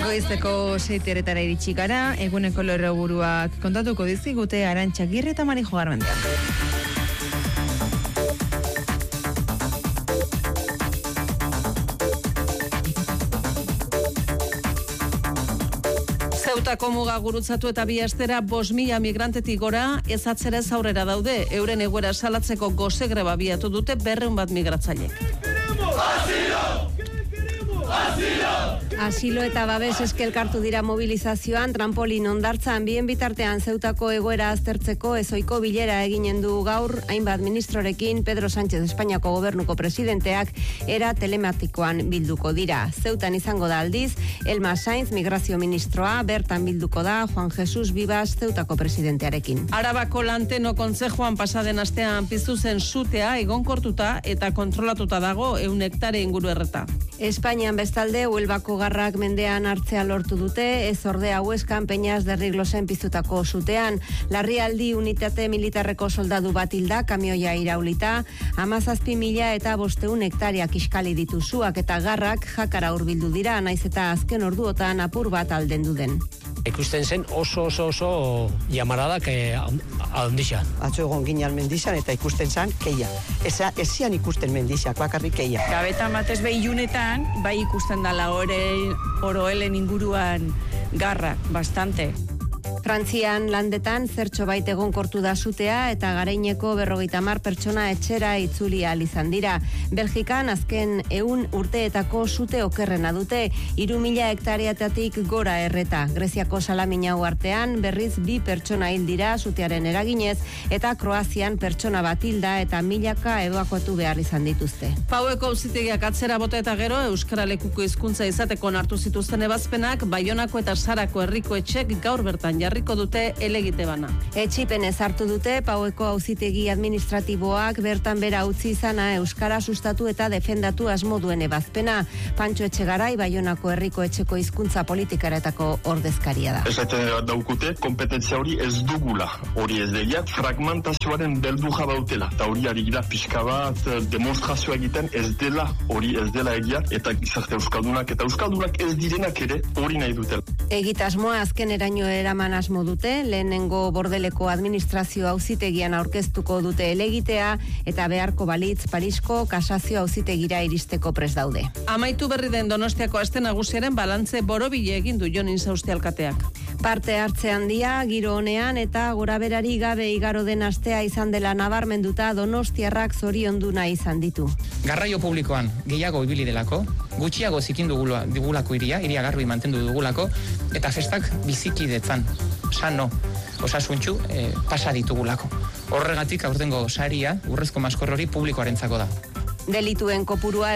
Goizeko 7:00 iritsi gara, eguneko lerroburuak kontatuko dizkigute Arantxa Agirre eta Marijo Garmendiak. Zeutako muga gurutzatu eta bi astera 5.000 migrantetik gora ez atzerez aurrera daude. Euren egoera salatzeko gose greba abiatu dute 200 migratzailek. Asilo eta babes eskelkartu dira mobilizazioan, trampolin hondartzan bien bitartean Zeutako egoera aztertzeko ezoiko bilera eginen du gaur, hainbat ministrorekin Pedro Sánchez Espainiako gobernuko presidenteak era telematikoan bilduko dira. Zeutan izango da aldiz, Elma Sainz migrazio ministroa, bertan bilduko da Juan Jesus Vivas Zeutako presidentearekin. Arabako Lanteno kontzejoan pasaden astean piztu zen sutea egonkortuta eta kontrolatuta dago 100 hektare inguru erreta. Espainian bestalde, Huelbako garrak mendean hartzea lortu dute, ez ordea Hueskan Peñas de Riglosen piztutako sutean. Larrialdi unitate militarreko soldadu bat hilda, kamioia iraulita, 17.000 eta 500 hektaria kiskali ditu suak eta garrak jakara hurbildu dira, naiz eta azken orduotan apur bat aldendu den. Ikusten zen oso jamaradak handixan. Atzo egon ginean mendixan eta ikusten zen keia. Ezian ikusten mendixak, bakarrik keia. Gabetan batez ilunetan, bai ikusten dala oroelen inguruan garra, bastante. Frantzian landetan zertxo bait egonkortu da sutea eta Gareineko 50 pertsona etxera itzuli ahal izan dira. Belgikan azken 100 urteetako sute okerrena dute, 3.000 hektareatatik gora erreta. Greziako Salaminau artean berriz 2 pertsona hil dira sutearen eraginez eta Kroazian pertsona bat hilda eta milaka ebakuatu behar izan dituzte. Paueko auzitegiak atzera bota eta gero euskara lekuko hizkuntza izateko hartu zituzten ebazpenak Baionako eta Sarako herriko etxek gaur bertan jarriko dute elegite bana. Etxipenez hartu dute Paueko auzitegi administratiboak bertan bera utzi izana euskara sustatu eta defendatu asmo duen ebazpena. Pantxo Etxegarai Baionako herriko etxeko hizkuntza politikaretako ordezkaria da. Esaten daukute kompetentzia hori ez dugula, hori ez deia, fragmentazioaren belduja dautela, eta hori ari gira pixka bat demonstrazioa egiten ez dela egia, eta gizarte euskaldunak eta euskaldunak ez direnak ere hori nahi dutela. Egitasmoa azkeneraino eraman asmo dute, lehenengo Bordeleko administrazio auzitegian aurkeztuko dute elegitea eta beharko balitz Parisko kasazio auzitegira iristeko prest daude. Amaitu berri den Donostiako aste nagusiaren balantze borobile egin du Jon Insausti alkateak. Parte hartze handia, giro honean eta goraberari gabe igaro den astea izan dela nabarmenduta Donostiarrak zoriondu izan ditu. Garraio publikoan gehiago ibili delako, gutxiago zikindu dugulako iria garbi mantendu dugulako, eta festak bizikidetzan, sano, osasuntxu, pasa ditugulako. Horregatik aurtengo saria, urrezko maskorrori hori publikoarentzako da. Delituen kopurua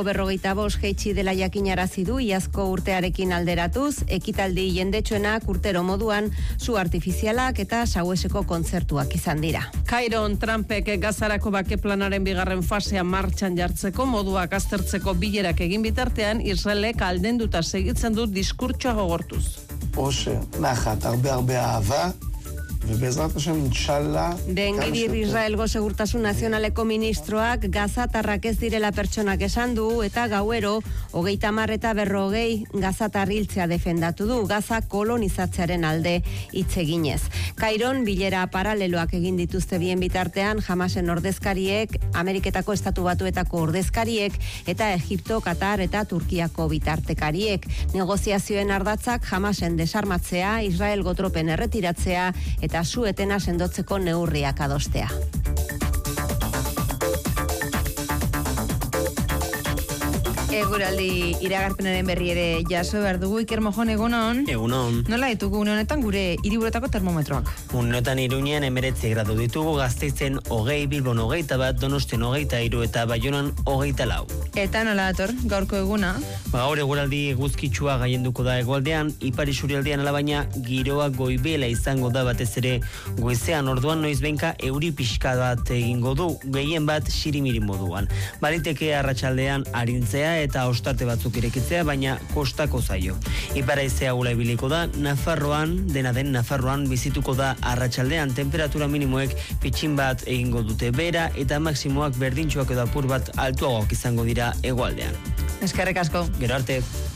145 jaitsi dela jakinarazi du iazko urtearekin alderatuz, ekitaldi jendetsuenak urtero moduan su artifizialak eta saueseko kontzertuak izan dira. Kairon Trumpek Gazarako bake planaren bigarren fasea martxan jartzeko moduak aztertzeko bilerak egin bitartean Israelek aldenduta segitzen du diskurtsoa gogortuz. הרבה אהבה ובעזרת השם אינשאללה Bengibir Israelgo Segurtasun Nazionaleko ministroak gazatarrak ez direla pertsonak esan du eta gauero 30 eta 40 gazatar hiltzea defendatu du Gaza kolonizatzearen alde hitz eginez. Kairon bilera paraleloak egin dituzte bien bitartean Hamasen ordezkariek, Ameriketako Estatu Batuetako ordezkariek eta Egipto, Katar eta Turkiako bitartekariek. Negoziazioen ardatzak Hamasen desarmatzea, Israelgo tropen erretiratzea eta su-etena sendotzeko neurriak adostea. Eguraldi iragarpenaren berri ere jaso behar dugu. Iker Mojon, egunon. Egunon. Nola ditugu une honetan gure hiriburuetako termometroak? Honetan Iruñean 19 gradu ditugu, Gasteizen 20, Bilbon 21, Donostian 23 eta Baionan 24. Eta nola dator gaurko eguna? Gaur eguraldi eguzkitsua gailenduko da hegoaldean, ipar isurialdean alabaina giroa goibela izango da batez ere goizean, orduan noizbehinka euri pixka bat egingo du, gehien bat sirimiri moduan. Baliteke arratsaldean arintzea eta ostarte batzuk irekitzea, baina kostako zaio. Ipar haizea ahula ibiliko da, Nafarroan bizituko da arratsaldean, temperatura minimoek pitxin bat egingo dute bera eta maksimoak berdintxoak edo apur bat altuagoak izango dira hegoaldean. Eskerrik asko. Gero arte.